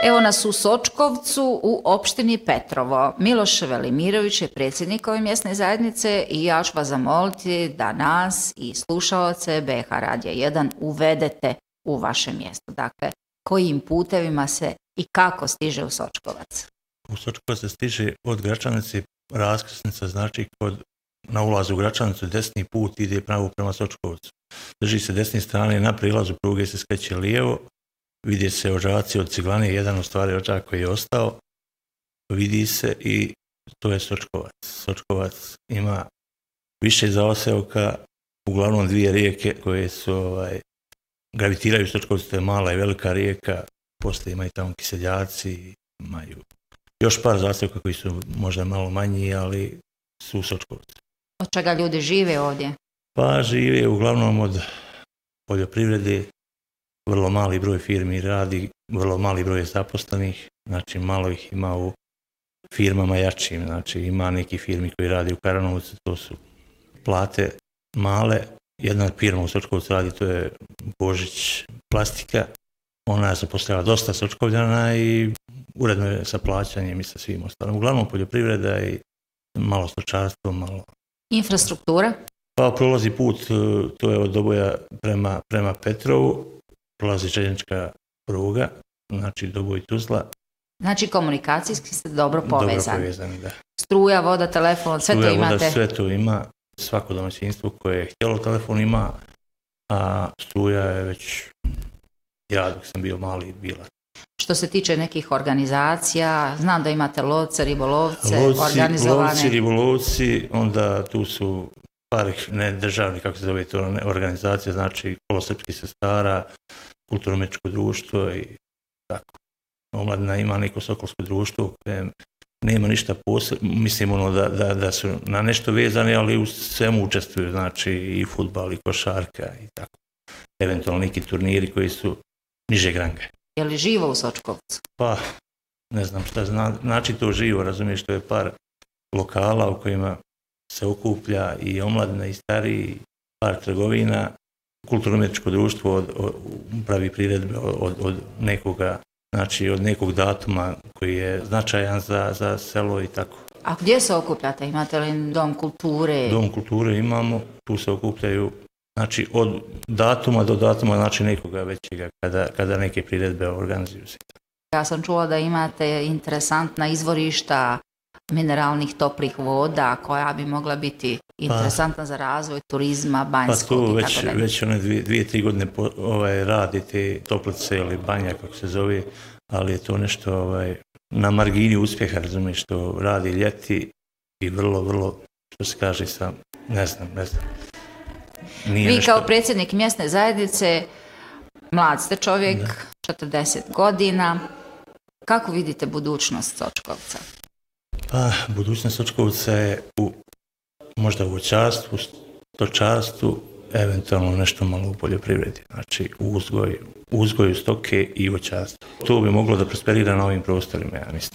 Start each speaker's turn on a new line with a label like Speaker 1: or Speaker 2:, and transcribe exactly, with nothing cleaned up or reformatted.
Speaker 1: Evo nas u Sočkovcu u opštini Petrovo. Miloš Velimirović je predsjednik ove mjesne zajednice i ja ću vas zamoliti da nas i slušaoce B H Radija jedan uvedete u vaše mjesto. Dakle, kojim putevima se i kako stiže u Sočkovac?
Speaker 2: U Sočkovac se stiže od Gračanice, raskrsnica, znači kod, na ulazu u Gračanicu desni put ide pravo prema Sočkovcu. Drži se desne strane, na prilazu pruge se skreće lijevo, vidi se ožaci od ciglane, jedan u stvari ožak koji je ostao, vidi se i to je Sočkovac. Sočkovac ima više zaoseoka, uglavnom dvije rijeke koje su ovaj, gravitiraju u Sočkovcu, to je mala i velika rijeka, poslije ima i tamo Kiseljaci, imaju još par zaoseoka koji su možda malo manji, ali su u Sočkovcu.
Speaker 1: Od čega ljudi žive ovdje? Pa
Speaker 2: žive uglavnom od poljoprivrede, vrlo mali broj firmi radi, vrlo mali broj zaposlenih, znači malo ih ima u firmama jačim, znači ima neki firmi koji radi u Karanovcu, to su plate male, jedna firma u Sočkovcu radi, to je Božić plastika, ona zapošljava dosta Sočkovljana i uredno je sa plaćanjem i sa svim ostalim. Uglavnom poljoprivreda i malo stočarstvo, malo...
Speaker 1: Infrastruktura?
Speaker 2: Pa prolazi put, to je od Doboja prema, prema Petrovu, prolazi željeznička pruga, znači Doboj Tuzla.
Speaker 1: Znači komunikacijski ste dobro povezani.
Speaker 2: Dobro povezani, da.
Speaker 1: Struja, voda, telefon, sve
Speaker 2: Struja,
Speaker 1: to imate?
Speaker 2: Struja, voda, sve to ima, svako domaćinstvo koje je htjelo telefon ima, a struja je već, ja dok sam bio mali, bila.
Speaker 1: Što se tiče nekih organizacija, znam da imate lovce, ribolovce,
Speaker 2: lovci,
Speaker 1: organizovane.
Speaker 2: Lovci, ribolovci, onda tu su par ne državni, kako se zove to, organizacije, znači Kolosrpskih sestara, kulturno-umjetničko društvo i tako. Omladina ima neko sokolsko društvo koje nema ništa posebno, mislim ono da, da, da su na nešto vezani, ali u svemu učestvuju, znači i fudbal i košarka i tako. Eventualno neki turniri koji su nižeg ranga.
Speaker 1: Je li živo u Sočkovcu?
Speaker 2: Pa, ne znam šta zna, znači to živo, razumiješ, to je par lokala u kojima se okuplja i omladina i stariji, par trgovina, kulturno-umjetničko društvo od, od, pravi priredbe od, od nekoga, znači od nekog datuma koji je značajan za, za selo i tako.
Speaker 1: A gdje se okupljate? Imate li dom kulture?
Speaker 2: Dom kulture imamo, tu se okupljaju, znači od datuma do datuma, znači nekoga većega, kada, kada neke priredbe organizuju se.
Speaker 1: Ja sam čula da imate interesantna izvorišta mineralnih toplih voda koja bi mogla biti interesantna pa, za razvoj turizma, banjskog
Speaker 2: pa
Speaker 1: i tako dalje.
Speaker 2: Pa već one dvije, dvije, tri godine po, ovaj, radi te toplice ili banja, kako se zove, ali je to nešto ovaj, na margini uspjeha, razumiješ, što radi ljeti i vrlo, vrlo, što se kaže sam, ne znam, ne znam. Nije
Speaker 1: Vi
Speaker 2: nešto...
Speaker 1: kao predsjednik mjesne zajednice, mlad ste čovjek, da. četrdeset godina, kako vidite budućnost Sočkovca?
Speaker 2: Pa, budućnost Sočkovca je u, možda u voćarstvu, stočarstvu, eventualno nešto malo u poljoprivredi, znači u uzgoju, uzgoju stoke i voćarstvu. To bi moglo da prosperira na ovim prostorima, ja mislim.